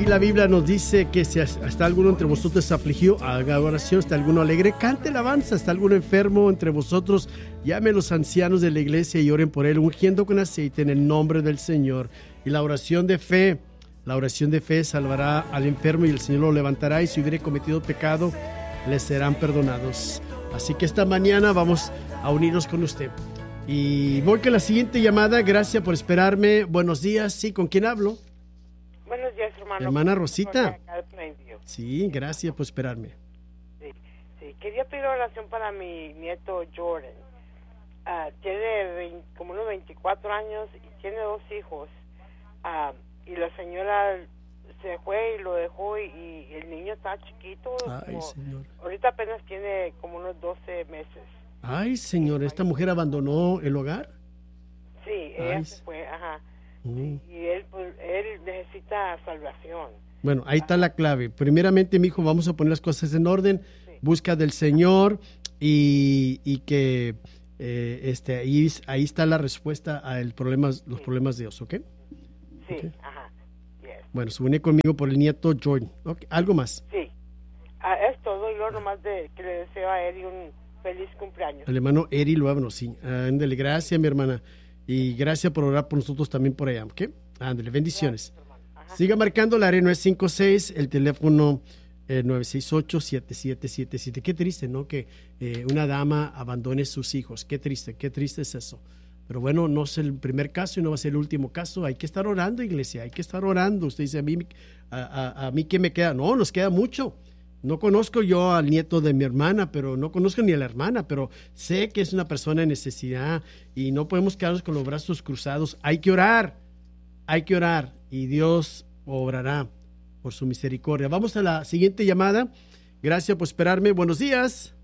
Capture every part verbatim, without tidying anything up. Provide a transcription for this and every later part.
Y la Biblia nos dice que si hasta alguno entre vosotros afligido, haga oración, está alguno alegre, cante alabanza, está alguno enfermo entre vosotros, llame a los ancianos de la iglesia y oren por él, ungiendo con aceite en el nombre del Señor. Y la oración de fe, la oración de fe salvará al enfermo y el Señor lo levantará, y si hubiere cometido pecado, le serán perdonados. Así que esta mañana vamos a unirnos con usted. Y voy con la siguiente llamada. Gracias por esperarme. Buenos días. Sí, ¿con quién hablo? Buenos días, hermano. Hermana Rosita. Sí, gracias por esperarme. Sí, sí. Quería pedir oración para mi nieto Jordan. Uh, tiene veinte, como unos veinticuatro años y tiene dos hijos. Uh, y la señora se fue y lo dejó, y, y el niño está chiquito. Ay, como, señor. Ahorita apenas tiene como unos doce meses. Ay, señor, ¿esta mujer abandonó el hogar? Sí, ella Ay. se fue, ajá. Mm. Y él, pues, él necesita salvación. Bueno, ahí está la clave. Primeramente, mi hijo, vamos a poner las cosas en orden. Sí. Busca del Señor y, y que eh, este, ahí, ahí está la respuesta a el problemas, los Sí. problemas de Dios, ¿ok? Sí, Okay. ajá. Yes. Bueno, se une conmigo por el nieto Jordan. Okay. ¿Algo más? Sí. Ah, es todo, y luego nomás de que le deseo a él un feliz cumpleaños. El hermano Eri Luabno, sí. Ándale, gracias, mi hermana. Y gracias por orar por nosotros también por allá, ¿ok? Ándale, bendiciones. Gracias, hermano. Ajá. Siga marcando la área nueve cinco seis, el teléfono eh, nueve seis ocho, siete siete siete siete. Qué triste, ¿no? Que eh, una dama abandone sus hijos. Qué triste, qué triste es eso. Pero bueno, no es el primer caso y no va a ser el último caso. Hay que estar orando, iglesia, hay que estar orando. Usted dice, a mí, a, a, a mí ¿qué me queda? No, nos queda mucho. No conozco yo al nieto de mi hermana, pero no conozco ni a la hermana, pero sé que es una persona en necesidad y no podemos quedarnos con los brazos cruzados. Hay que orar, hay que orar y Dios obrará por su misericordia. Vamos a la siguiente llamada. Gracias por esperarme. Buenos días.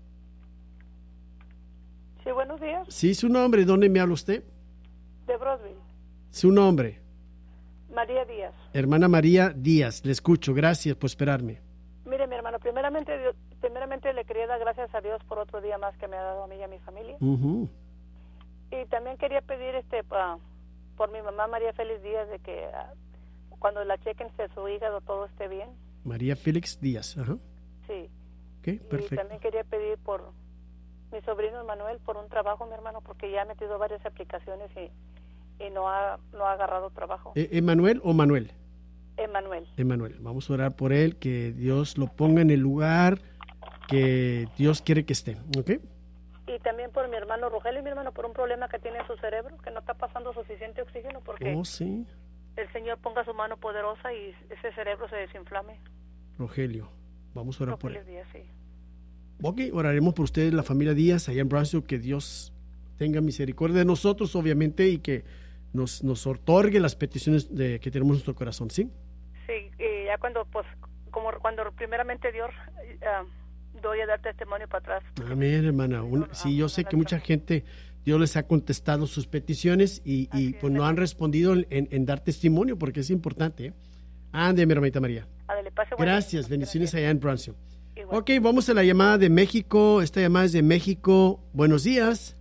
Sí, buenos días. Sí, su nombre. ¿Dónde me habla usted? De Broadville. Su nombre. María Díaz. Hermana María Díaz. Le escucho. Gracias por esperarme. Mire, mi hermano, primeramente, Dios- primeramente le quería dar gracias a Dios por otro día más que me ha dado a mí y a mi familia. Uh-huh. Y también quería pedir este pa- por mi mamá María Félix Díaz, de que ah, cuando la chequen de su hígado todo esté bien. María Félix Díaz. Ajá. Sí. Ok, Y perfecto. también quería pedir por mi sobrino Manuel por un trabajo, mi hermano, porque ya ha metido varias aplicaciones y, y no ha no ha agarrado trabajo. ¿E- ¿Emanuel o Manuel? Emanuel. Emanuel, vamos a orar por él, que Dios lo ponga en el lugar que Dios quiere que esté, ¿ok? Y también por mi hermano Rogelio, mi hermano, por un problema que tiene en su cerebro, que no está pasando suficiente oxígeno, porque Oh, sí, el Señor ponga su mano poderosa y ese cerebro se desinflame. Rogelio, vamos a orar por él. Rogelio Díaz, sí. Ok, oraremos por ustedes, la familia Díaz, allá en Brownsville, que Dios tenga misericordia de nosotros, obviamente, y que nos, nos otorgue las peticiones de, que tenemos en nuestro corazón, ¿sí? Sí, y ya cuando, pues, como cuando primeramente Dios, ah, doy a dar testimonio para atrás. Amén, hermana. Un- sí, yo sé que mucha gente, Dios les ha contestado sus peticiones y, y Así pues es, no han hermano. respondido en, en dar testimonio, porque es importante, ¿eh? Ande, mi hermanita María. Ándale, pase buen día. Gracias, bendiciones allá en Brownsville. Igual. Ok, vamos a la llamada de México. Esta llamada es de México. Buenos días.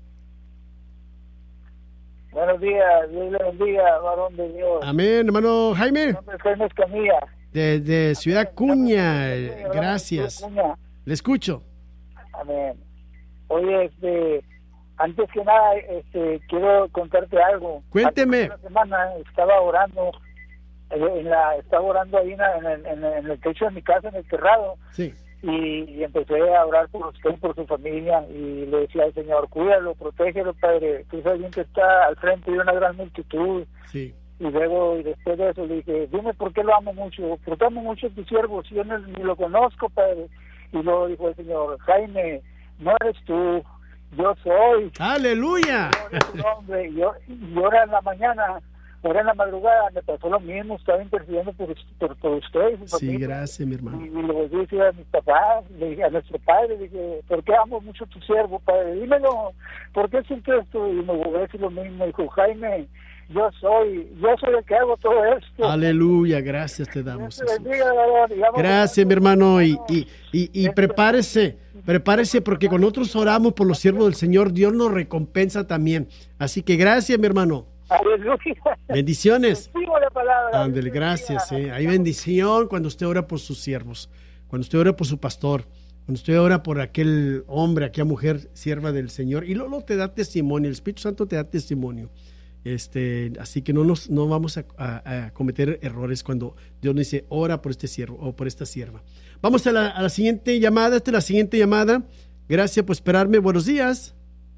Buenos días, Dios le bendiga, varón de Dios. Amén, hermano Jaime, Mi nombre es Jaime Escamilla. de, de Ciudad Cuña. Mi nombre es Gracias. Cuña. Le escucho. Amén. Oye, este, antes que nada, este, quiero contarte algo. Cuénteme. Hace una semana estaba orando, eh, en la, estaba orando ahí en, la- en, el- en el- en el techo de mi casa, en el terrado, Sí. y, y empecé a orar por usted, por su familia, y le decía al Señor, cuídalo, protégelo, Padre, tú sabes bien que está al frente de una gran multitud. Sí. Y luego, y después de eso, le dije, dime por qué lo amo mucho, porque amo mucho a tu siervo, si yo no, ni lo conozco, Padre. Y luego dijo el Señor, Jaime, no eres tú, yo soy. Aleluya. Yo eres tu nombre. Y yo, y ahora en la mañana, ahora en la madrugada, me pasó lo mismo, estaba intercediendo por, por, por usted y su Sí, familia. gracias, mi Y, hermano. y le volví a decir a mis papás, le dije a nuestro padre, le dije, ¿por qué amo mucho a tu siervo, Padre? Dímelo, ¿por qué siento esto? Y me volví a decir lo mismo, dijo, Jaime, yo soy, yo soy el que hago todo esto. Aleluya, gracias te damos. Dios te Jesús. bendiga, varón, y vamos Gracias, mi hermano, y, y, y, y prepárese, prepárese, porque cuando nosotros oramos por los siervos del Señor, Dios nos recompensa también. Así que gracias, mi hermano. Aleluya. Bendiciones. Recibo la palabra. Ándele, gracias. Eh. Hay bendición cuando usted ora por sus siervos, cuando usted ora por su pastor, cuando usted ora por aquel hombre, aquella mujer sierva del Señor, y luego te da testimonio, el Espíritu Santo te da testimonio. Este, así que no nos no vamos a, a, a cometer errores cuando Dios nos dice ora por este siervo o por esta sierva. Vamos a la, a la siguiente llamada. Esta es la siguiente llamada. Gracias por esperarme. Buenos días.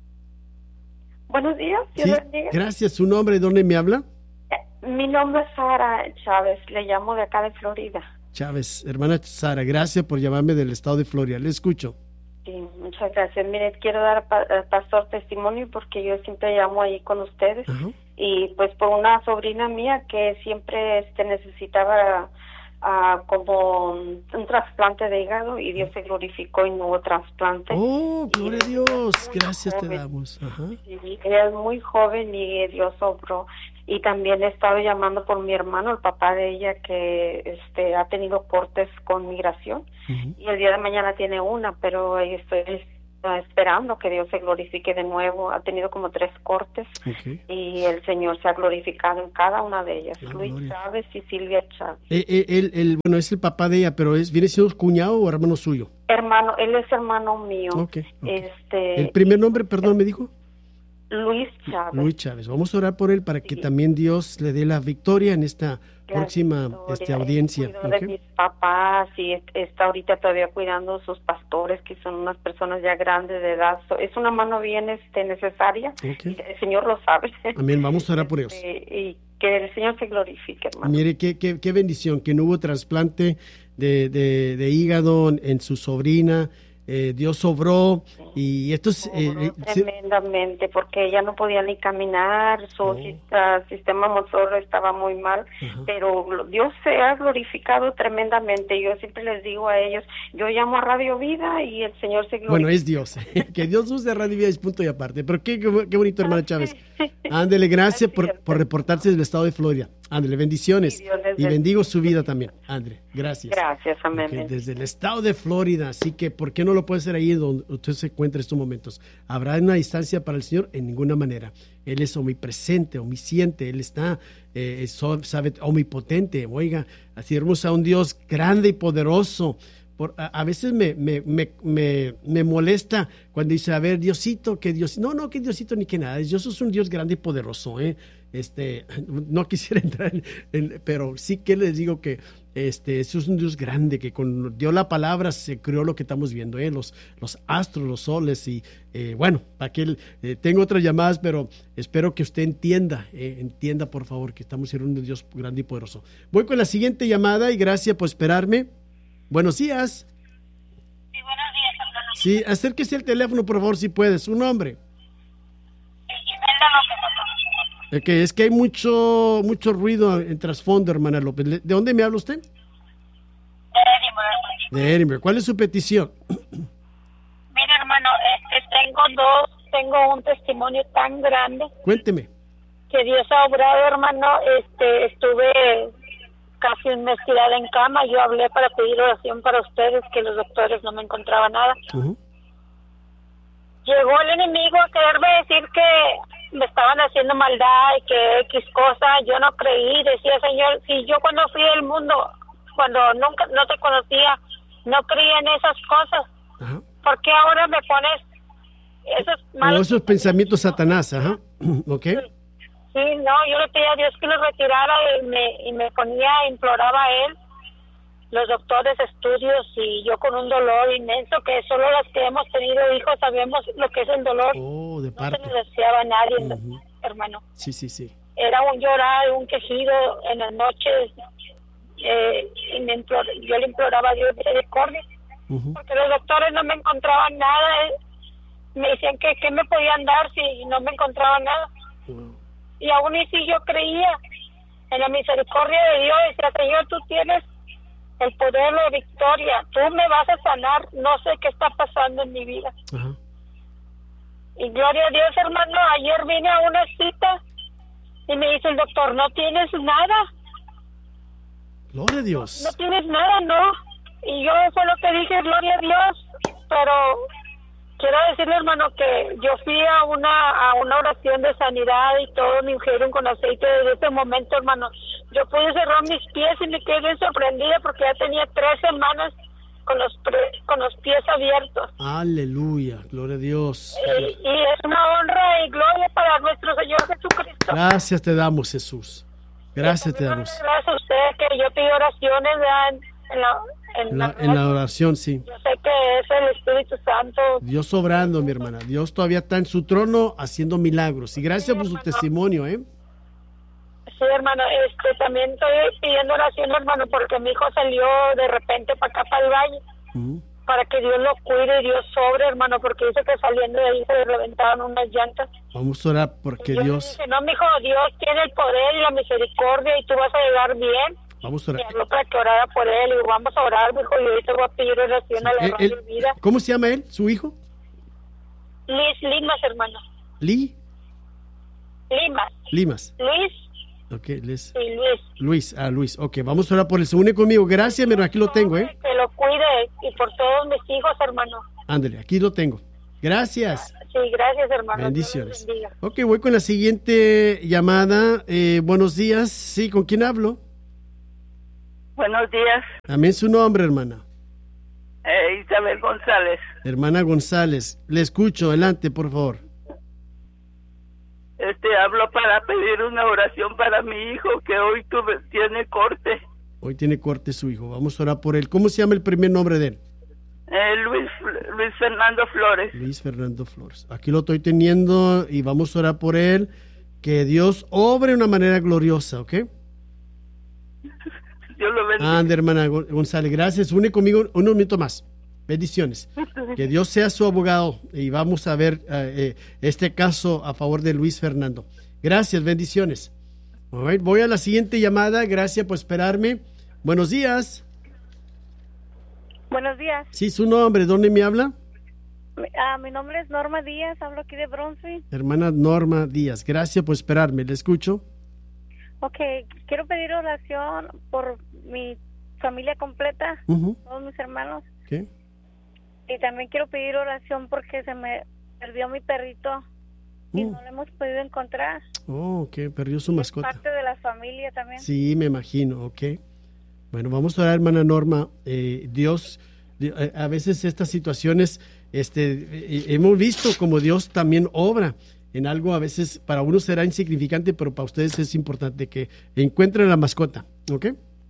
Buenos días. Sí, gracias. ¿Su nombre? ¿De dónde me habla? Mi nombre es Sara Chávez. Le llamo de acá de Florida. Chávez, hermana Sara, gracias por llamarme del estado de Florida. Le escucho. Sí, muchas gracias. Mire, quiero dar al pastor testimonio porque yo siempre llamo ahí con ustedes. Uh-huh. Y pues por una sobrina mía que siempre este necesitaba uh, como un, un trasplante de hígado y Dios se glorificó y no hubo trasplante. Oh, gloria a Dios, gracias joven. Te damos. Ajá. Sí, ella es muy joven y Dios obró. Y también he estado llamando por mi hermano, el papá de ella, que este ha tenido cortes con migración. Uh-huh. Y el día de mañana tiene una, pero estoy esperando que Dios se glorifique de nuevo. Ha tenido como tres cortes. Okay. Y el Señor se ha glorificado en cada una de ellas. La Luis gloria. Chávez y Silvia Chávez. Eh, eh, él, él, bueno, es el papá de ella, pero es ¿viene siendo cuñado o hermano suyo? Hermano, él es hermano mío. Okay, okay. Este, ¿El primer nombre, perdón, me dijo? Luis Chávez. Luis Chávez. Vamos a orar por él para sí. que también Dios le dé la victoria en esta la próxima este, audiencia. Okay. De mis papás y está ahorita todavía cuidando sus pastores, que son unas personas ya grandes de edad. Es una mano bien este, necesaria. Okay. El Señor lo sabe. Amén. Vamos a orar por ellos. Este, y que el Señor se glorifique, hermano. Mire, qué, qué, qué bendición, que no hubo trasplante de, de, de hígado en, en su sobrina. Eh, Dios obró y esto es eh, tremendamente porque ella no podía ni caminar, su oh. uh, sistema motor estaba muy mal. Ajá. Pero Dios se ha glorificado tremendamente. Yo siempre les digo a ellos, yo llamo a Radio Vida y el Señor se glorifica. Bueno, es Dios, que Dios use Radio Vida es punto y aparte, pero qué, qué, qué bonito, hermana Chávez. Ándele, gracias por, por reportarse del estado de Florida. Ándele, bendiciones sí, y bendigo su vida también. Ándele, gracias. Gracias, amén. Okay, desde el estado de Florida, así que ¿por qué no lo puede hacer ahí donde usted se encuentra en estos momentos? ¿Habrá una distancia para el Señor? En ninguna manera. Él es omnipresente, omnisciente, Él está, eh, sabe, omnipotente. Oiga, sirvamos a un Dios grande y poderoso. Por, a, a veces me, me, me, me, me molesta cuando dice, a ver, Diosito, que Dios, no, no, que Diosito ni que nada, Dios es un Dios grande y poderoso, ¿eh? Este, no quisiera entrar en, en, pero sí que les digo que este, eso es un Dios grande, que con dio la palabra se creó lo que estamos viendo, ¿eh? los, los astros, los soles y eh, bueno, para que eh, tengo otras llamadas, pero espero que usted entienda, eh, entienda por favor que estamos en un Dios grande y poderoso. Voy con la siguiente llamada y gracias por esperarme. Buenos días. Sí, buenos días, hermano. Sí, acérquese al teléfono, por favor, si puede. ¿Su nombre? Imelda López. Okay, es que hay mucho mucho ruido en trasfondo, hermana López. ¿De dónde me habla usted? De Edinburgh. De Edinburgh. ¿Cuál es su petición? Mira, hermano, este, tengo dos, tengo un testimonio tan grande. Cuénteme. Que Dios ha obrado, hermano. Este, estuve casi un mes tirada en cama. Yo hablé para pedir oración para ustedes, que los doctores no me encontraban nada. Uh-huh. Llegó el enemigo a quererme decir que me estaban haciendo maldad y que X cosa. Yo no creí, decía, Señor, si yo cuando fui del mundo, cuando nunca no te conocía, no creía en esas cosas. Uh-huh. ¿Por qué ahora me pones esos malos o esos pensamientos Satanás? Ajá. ¿Ok? Sí. Sí, no, yo le pedí a Dios que los retirara y me, y me ponía, imploraba a Él, los doctores, estudios, y yo con un dolor inmenso, que solo las que hemos tenido hijos sabemos lo que es el dolor. Oh, de parto. No se nos deseaba a nadie, uh-huh. hermano. Sí, sí, sí. Era un llorar, un quejido en las noches, eh, y me implor, yo le imploraba a Dios misericordia, uh-huh. porque los doctores no me encontraban nada, eh, me decían que qué me podían dar si no me encontraban nada. Uh-huh. Y aún así yo creía en la misericordia de Dios. Decía, Señor, tú tienes el poder de victoria. Tú me vas a sanar. No sé qué está pasando en mi vida. Uh-huh. Y gloria a Dios, hermano. Ayer vine a una cita y me dice el doctor, no tienes nada. Gloria a Dios. No, no tienes nada, no. Y yo fue lo que dije, gloria a Dios. Pero quiero decirle, hermano, que yo fui a una a una oración de sanidad y todo me ungieron con aceite. Desde ese momento, hermano, yo pude cerrar mis pies y me quedé bien sorprendida porque ya tenía tres semanas con los pre- con los pies abiertos. Aleluya, gloria a Dios. Y, y es una honra y gloria para nuestro Señor Jesucristo. Gracias te damos, Jesús. Gracias te damos. Gracias a usted, que yo pido oraciones ¿verdad? en la en En la, la, en la oración, sí. yo sé que es el Espíritu Santo. Dios obrando, mi hermana. Dios todavía está en su trono haciendo milagros. Y gracias por su testimonio, ¿eh? Sí, hermano, este, también estoy pidiendo oración, hermano, porque mi hijo salió de repente para acá, para el valle, Uh-huh. para que Dios lo cuide y Dios sobre, hermano, porque dice que saliendo de ahí se le reventaron unas llantas. Vamos a orar porque Y yo le Dios... dije, no, mi hijo, Dios tiene el poder y la misericordia y tú vas a llegar bien. Vamos a Y orar. habló para que orara por él y vamos a orar, mi hijo, y ahorita voy a pedir oración a la Él- radio él- vida. ¿Cómo se llama él, su hijo? Liz Limas, hermano. Lee Limas. Limas. Luis Ok, Les. y Luis. Luis, ah, Luis. Ok, vamos a orar por él. Se une conmigo. Gracias, mi hermano. Aquí lo tengo, ¿eh? Que lo cuide y por todos mis hijos, hermano. Ándale, aquí lo tengo. Gracias. Sí, gracias, hermano. Bendiciones. Dios los bendiga. Ok, voy con la siguiente llamada. Eh, buenos días. Sí, ¿con quién hablo? Buenos días, Amén, su nombre, hermana. eh, Isabel González. Hermana González. Le escucho. Adelante, por favor. Este, hablo para pedir una oración para mi hijo que hoy tuve, tiene corte. Hoy tiene corte su hijo. Vamos a orar por él. ¿Cómo se llama el primer nombre de él? Eh, Luis, Luis Fernando Flores. Luis Fernando Flores. Aquí lo estoy teniendo y vamos a orar por él. Que Dios obre de una manera gloriosa, ¿ok? Dios lo bendiga. Ande, hermana Gon- González. Gracias. Une conmigo un minuto más. Bendiciones. Que Dios sea su abogado y vamos a ver eh, eh, este caso a favor de Luis Fernando. Gracias, bendiciones. All right, voy a la siguiente llamada. Gracias por esperarme. Buenos días. Buenos días. Sí, su nombre. ¿Dónde me habla? Mi, ah, mi nombre es Norma Díaz, hablo aquí de Brunswick. Hermana Norma Díaz. Gracias por esperarme. Le escucho. Ok, quiero pedir oración por mi familia completa, Ujú. todos mis hermanos. ¿Qué? Y también quiero pedir oración porque se me perdió mi perrito y Mm. no lo hemos podido encontrar. Oh, que perdió su Es mascota. parte de la familia también. Sí, me imagino, ok. Bueno, vamos a orar, hermana Norma. Eh, Dios, di- eh, a veces estas situaciones, este, eh, hemos visto como Dios también obra en algo, a veces para uno será insignificante, pero para ustedes es importante que encuentren la mascota, ¿ok?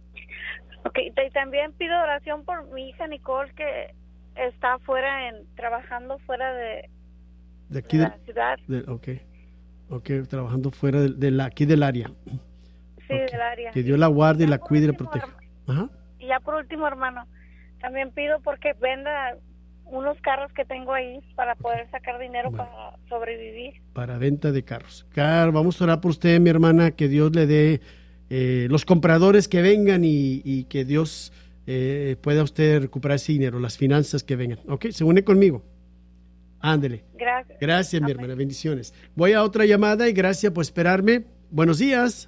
Ok, y también pido oración por mi hija Nicole que está fuera, en trabajando fuera de, De aquí, de del, la ciudad, del- ok, ok, trabajando fuera del, del- aquí del área. sí, Ok. del área. Que Dios la guarde, Ya la por cuide y la último, proteja. Ajá. Y ya por último, hermano, también pido porque venda unos carros que tengo ahí para poder sacar dinero Bueno. para sobrevivir. Para venta de carros. Car, vamos a orar por usted, mi hermana, que Dios le dé eh, los compradores que vengan y, y que Dios eh, pueda usted recuperar ese dinero, las finanzas que vengan. ¿Ok? Se une conmigo. Ándele. Gracias. Gracias, mi Amén. hermana. Bendiciones. Voy a otra llamada y gracias por esperarme. Buenos días.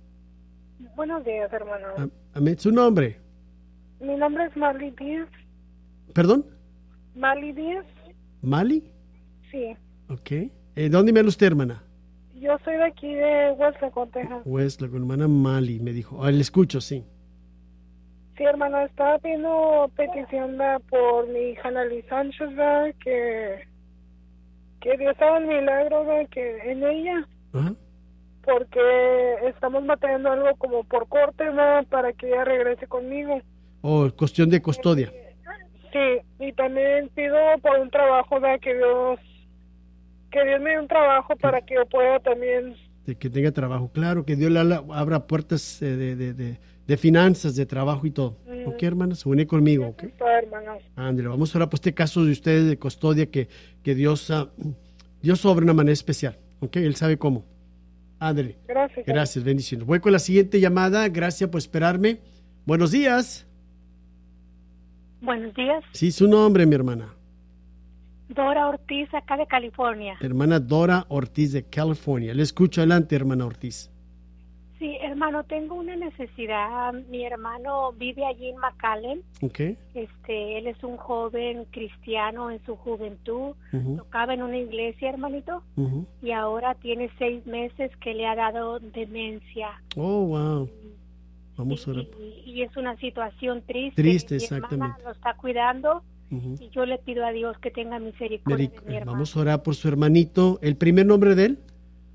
Buenos días, hermano. Am- Amén. ¿Su nombre? Mi nombre es Marley Díaz. ¿Perdón? Marley Díaz, ¿Mali? sí. Ok. Eh, ¿Dónde me habla usted, hermana? Yo soy de aquí de Westlaco, Texas. Pues la hermana Mali me dijo. Ah, le escucho, sí. Sí, hermano, estaba pidiendo petición ¿verdad? por mi hija Nali Sánchez, ¿verdad? que que Dios haga el milagro ¿verdad? que en ella, Ajá. porque estamos batallando algo como por corte ¿verdad? para que ella regrese conmigo. Oh, cuestión de custodia. Sí, y también pido por un trabajo ¿verdad? que Dios que Dios me dé un trabajo para que yo pueda también. De que tenga trabajo. Claro, que Dios le abra, abra puertas eh, de, de, de, de finanzas, de trabajo y todo. Mm. Ok, hermana, se une conmigo, ok. Está, hermano. Ándale, vamos a hablar por este caso de ustedes de custodia que, que Dios, ah, Dios obra de una manera especial, ok. Él sabe cómo. Ándale. Gracias. Gracias, bendiciones. Voy con la siguiente llamada. Gracias por esperarme. Buenos días. Buenos días. Sí, su nombre, mi hermana. Dora Ortiz, acá de California. Hermana Dora Ortiz de California. Le escucho adelante, hermana Ortiz. Sí, hermano, tengo una necesidad. Mi hermano vive allí en McAllen. Okay. Este, él es un joven cristiano en su juventud. Uh-huh. Tocaba en una iglesia, hermanito. Uh-huh. Y ahora tiene seis meses que le ha dado demencia. Oh, wow. Vamos a orar. Y, y es una situación triste. Triste, mi exactamente. hermana lo está cuidando. Uh-huh. Y yo le pido a Dios que tenga misericordia Meric- de mi hermano. Vamos a orar por su hermanito. ¿El primer nombre de él?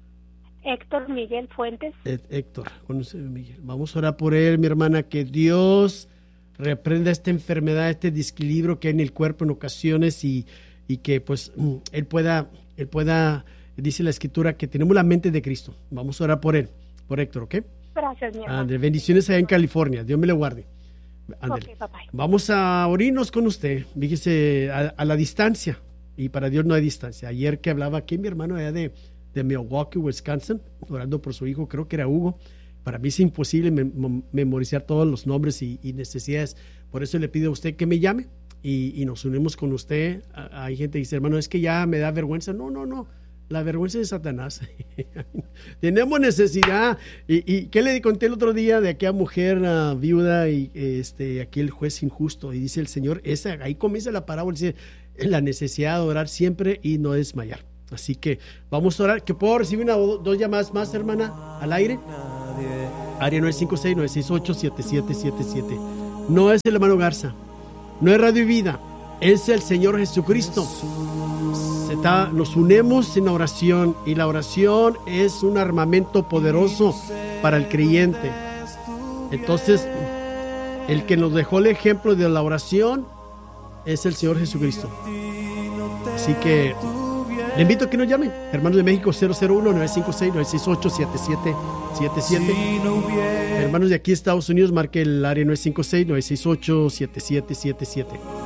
Héctor Miguel Fuentes. Ed- Héctor. Conoce a Miguel. Vamos a orar por él, mi hermana, que Dios reprenda esta enfermedad, este desequilibrio que hay en el cuerpo en ocasiones y, y que pues mm, él pueda, él pueda, dice la escritura, que tenemos la mente de Cristo. Vamos a orar por él, por Héctor, ¿ok? Gracias, mi hermano. André, bendiciones allá en California. Dios me le guarde. Ok, bye bye. Vamos a orirnos con usted, fíjese, a, a la distancia, y para Dios no hay distancia. Ayer que hablaba aquí mi hermano allá de, de Milwaukee, Wisconsin, orando por su hijo, creo que era Hugo. Para mí es imposible mem- memorizar todos los nombres y, y necesidades, por eso le pido a usted que me llame y, y nos unimos con usted. A- hay gente que dice, hermano, es que ya me da vergüenza. No, no, no. La vergüenza de Satanás. Tenemos necesidad. ¿Y, y qué le conté el otro día de aquella mujer uh, viuda y este aquel juez injusto? Y dice el Señor, esa, ahí comienza la parábola, dice la necesidad de orar siempre y no desmayar. Así que vamos a orar. ¿Que puedo recibir una o dos llamadas más, hermana, al aire? Área nueve cinco seis, nueve seis ocho, siete siete siete siete. No es el hermano Garza, no es Radio y Vida, es el Señor Jesucristo. Se está, nos unimos en la oración y la oración es un armamento poderoso para el creyente. Entonces, el que nos dejó el ejemplo de la oración es el Señor Jesucristo. Así que le invito a que nos llame. Hermanos de México, cero cero uno, nueve cinco seis, nueve seis ocho, siete siete siete siete. Hermanos de aquí, Estados Unidos, marque el área nueve cinco seis, nueve seis ocho, siete siete siete siete.